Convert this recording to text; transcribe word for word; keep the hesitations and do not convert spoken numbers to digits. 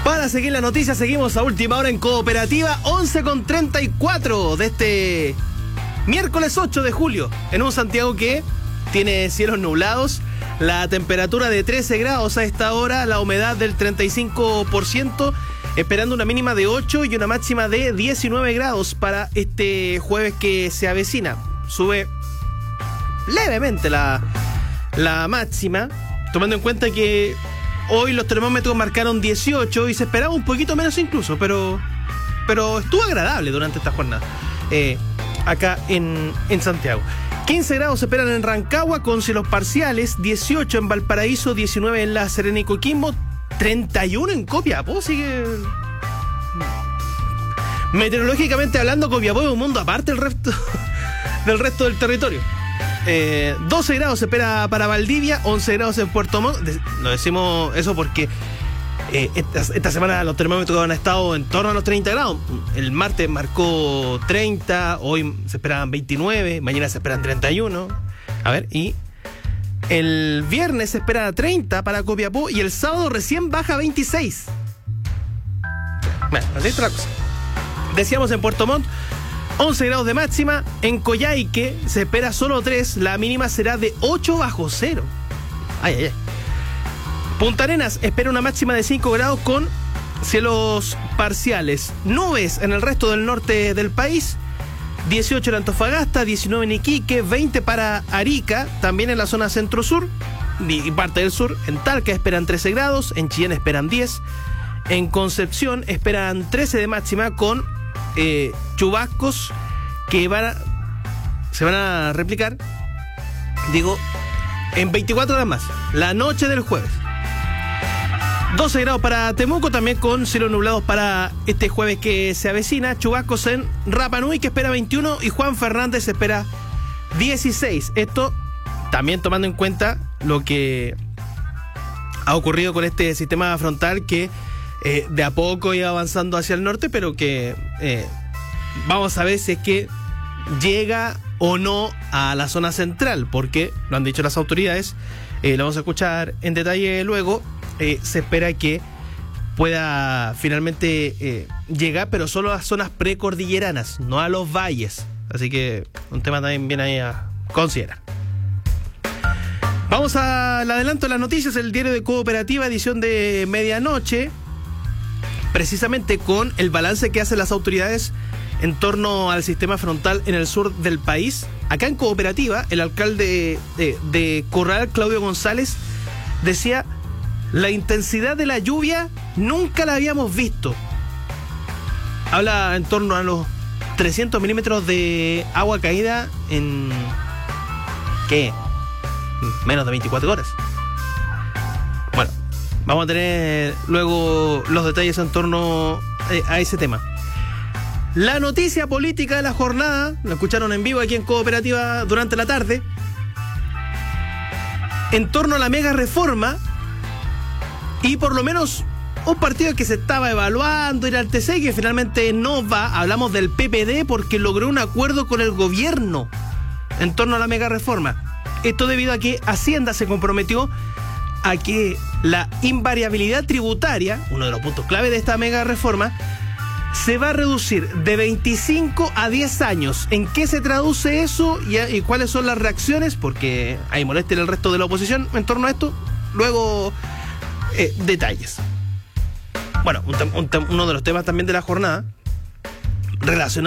Para seguir la noticia, seguimos a última hora en Cooperativa, once con treinta y cuatro de este miércoles ocho de julio, en un Santiago que tiene cielos nublados, la temperatura de trece grados a esta hora, la humedad del treinta y cinco por ciento, esperando una mínima de ocho y una máxima de diecinueve grados para este jueves que se avecina. Sube levemente la, la máxima, tomando en cuenta que hoy los termómetros marcaron dieciocho y se esperaba un poquito menos incluso, pero, pero estuvo agradable durante esta jornada eh, acá en, en Santiago. quince grados se esperan en Rancagua con cielos parciales, dieciocho en Valparaíso, diecinueve en La Serena y Coquimbo, treinta y uno en Copiapó. Sigue meteorológicamente hablando, Copiapó es un mundo aparte del resto, del resto del territorio. Eh, doce grados se espera para Valdivia, once grados en Puerto Montt. Lo decimos eso porque eh, esta, esta semana los termómetros han estado en torno a los treinta grados. El martes marcó treinta, hoy se esperaban veintinueve, mañana se esperan treinta y uno. A ver, y el viernes se espera treinta para Copiapó y el sábado recién baja a veintiséis. Bueno, así está la cosa. Decíamos en Puerto Montt, once grados de máxima. En Coyhaique se espera solo tres, la mínima será de ocho bajo cero. Ay, ay, ay. Punta Arenas espera una máxima de cinco grados con cielos parciales. Nubes en el resto del norte del país. dieciocho en Antofagasta, diecinueve en Iquique, veinte para Arica, también en la zona centro-sur y parte del sur. En Talca esperan trece grados, en Chillán esperan diez. En Concepción esperan trece de máxima con Eh, chubascos que van a, se van a replicar, digo, en veinticuatro horas más, la noche del jueves. doce grados para Temuco, también con cielos nublados para este jueves que se avecina. Chubascos en Rapa Nui, que espera veintiuno, y Juan Fernández espera dieciséis. Esto también tomando en cuenta lo que ha ocurrido con este sistema frontal que Eh, de a poco iba avanzando hacia el norte, pero que eh, vamos a ver si es que llega o no a la zona central, porque lo han dicho las autoridades, eh, lo vamos a escuchar en detalle luego. Eh, se espera que pueda finalmente eh, llegar, pero solo a las zonas precordilleranas, no a los valles, así que un tema también bien ahí a considerar. Vamos al adelanto de las noticias, el diario de Cooperativa, edición de medianoche, precisamente con el balance que hacen las autoridades en torno al sistema frontal en el sur del país. Acá en Cooperativa, el alcalde de, de Corral, Claudio González, decía: la intensidad de la lluvia nunca la habíamos visto. Habla en torno a los trescientos milímetros de agua caída en... ¿qué? Menos de veinticuatro horas. Bueno, vamos a tener luego los detalles en torno eh, a ese tema. La noticia política de la jornada, lo escucharon en vivo aquí en Cooperativa durante la tarde, en torno a la mega reforma, y por lo menos un partido que se estaba evaluando, era el T C, que finalmente no va. Hablamos del P P D porque logró un acuerdo con el gobierno en torno a la mega reforma. Esto debido a que Hacienda se comprometió a que la invariabilidad tributaria, uno de los puntos clave de esta mega reforma, se va a reducir de veinticinco a diez años. ¿En qué se traduce eso y, y cuáles son las reacciones? Porque hay molestia en el resto de la oposición en torno a esto. Luego, eh, detalles. Bueno, un, un, uno de los temas también de la jornada relacionado